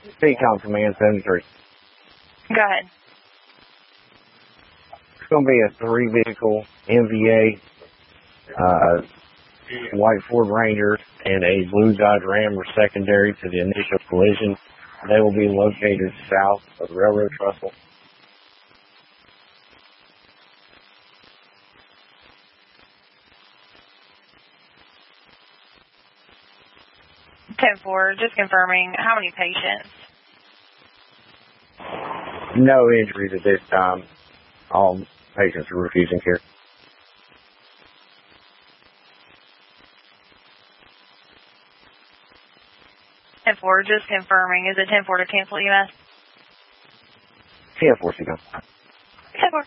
CCOM Command 73. Go ahead. It's going to be a 3-vehicle MVA, white Ford Ranger, and a blue Dodge Ram were secondary to the initial collision. They will be located south of Railroad Trestle. Ten-4, just confirming, how many patients? No injuries at this time. All patients are refusing care. Ten-4, just confirming, is it 10-4 to cancel EMS? 10-4, CCOM. 10-4.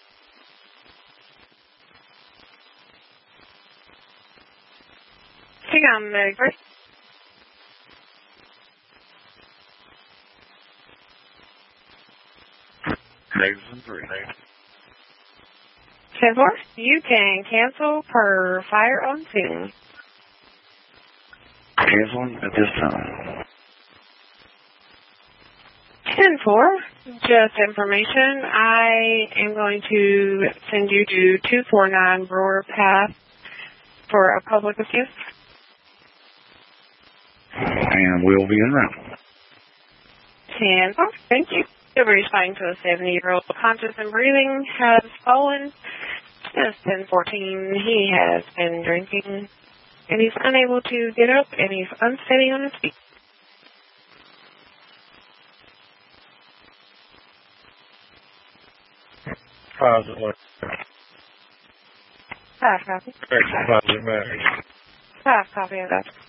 CCOM, medic first. Negative 3. 10-4, you can cancel per fire on scene. Canceling at this time. 10-4, just information, I am going to send you to 249 Brewer Path for a public assist. And we'll be en route. 10-4, thank you. The responding to a 70-year-old conscious and breathing has fallen. Since 10:14, he has been drinking, and he's unable to get up, and he's unsteady on his feet. Positive. 5 copy. Positive matters. 5 copy of that.